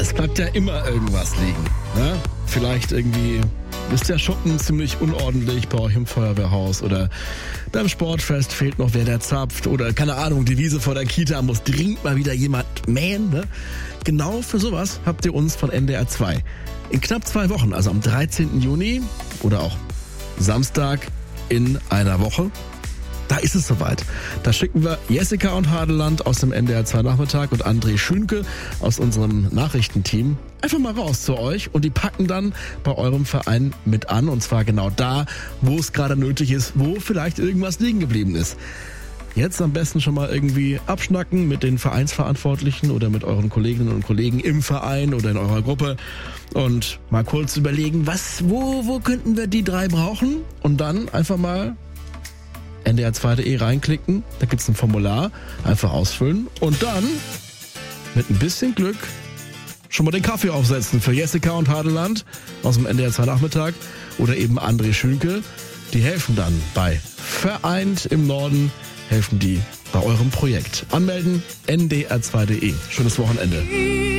Es bleibt ja immer irgendwas liegen. Ne? Vielleicht irgendwie ist der Schuppen ziemlich unordentlich bei euch im Feuerwehrhaus oder beim Sportfest fehlt noch wer, der zapft oder keine Ahnung, die Wiese vor der Kita muss dringend mal wieder jemand mähen. Ne? Genau für sowas habt ihr uns von NDR 2 in knapp 2 Wochen, also am 13. Juni oder auch Samstag in einer Woche. Da ist es soweit. Da schicken wir Jessica und Hadeland aus dem NDR 2 Nachmittag und André Schünke aus unserem Nachrichtenteam einfach mal raus zu euch und die packen dann bei eurem Verein mit an und zwar genau da, wo es gerade nötig ist, wo vielleicht irgendwas liegen geblieben ist. Jetzt am besten schon mal irgendwie abschnacken mit den Vereinsverantwortlichen oder mit euren Kolleginnen und Kollegen im Verein oder in eurer Gruppe und mal kurz überlegen, wo könnten wir die 3 brauchen und dann einfach mal ndr2.de reinklicken, da gibt's ein Formular, einfach ausfüllen und dann mit ein bisschen Glück schon mal den Kaffee aufsetzen für Jessica und Hadeland aus dem NDR 2 Nachmittag oder eben André Schünke. Die helfen dann bei Vereint im Norden, helfen die bei eurem Projekt. Anmelden ndr2.de. Schönes Wochenende.